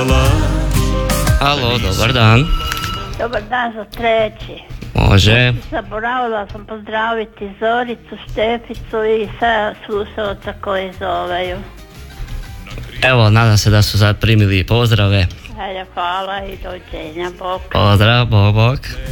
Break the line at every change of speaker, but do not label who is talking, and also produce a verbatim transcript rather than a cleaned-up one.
Alo, dobar dan.
Dobar dan za treći.
Može.
Zaboravila sam pozdraviti Zoricu, Šteficu i sve slušalca koji zoveju.
Evo, nadam se da su sad primili pozdrave.
Hvala i dođenja, bok.
Pozdrav, bok, bok.